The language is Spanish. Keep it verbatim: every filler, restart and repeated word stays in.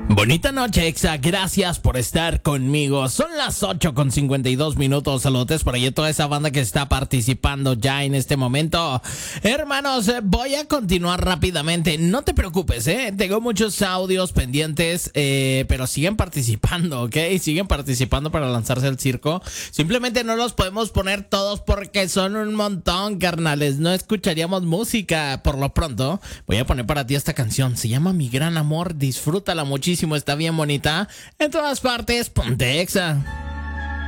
Bonita noche, Exa. Gracias por estar conmigo. Son las ocho con cincuenta y dos minutos. Saludos por ahí a toda esa banda que está participando ya en este momento. Hermanos, voy a continuar rápidamente. No te preocupes, ¿eh? Tengo muchos audios pendientes, eh, pero siguen participando, ¿ok? Siguen participando para lanzarse al circo. Simplemente no los podemos poner todos porque son un montón, carnales. No escucharíamos música. Por lo pronto, voy a poner para ti esta canción. Se llama Mi Gran Amor. Disfrútala muchísimo. Está bien bonita. En todas partes, ponte Exa.